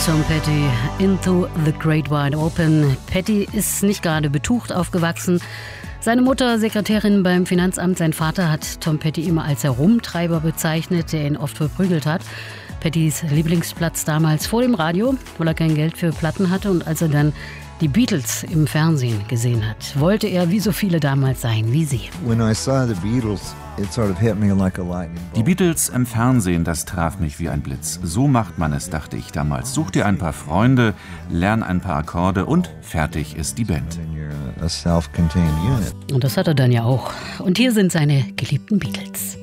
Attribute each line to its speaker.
Speaker 1: Tom Petty, Into the Great Wide Open. Petty ist nicht gerade betucht aufgewachsen. Seine Mutter Sekretärin beim Finanzamt, sein Vater hat Tom Petty immer als Herumtreiber bezeichnet, der ihn oft verprügelt hat. Pettys Lieblingsplatz damals vor dem Radio, weil er kein Geld für Platten hatte, und als er dann die Beatles im Fernsehen gesehen hat, wollte er wie so viele damals sein, wie sie.
Speaker 2: Die Beatles im Fernsehen, das traf mich wie ein Blitz. So macht man es, dachte ich damals. Such dir ein paar Freunde, lern ein paar Akkorde und fertig ist die Band.
Speaker 1: Und das hat er dann ja auch. Und hier sind seine geliebten Beatles.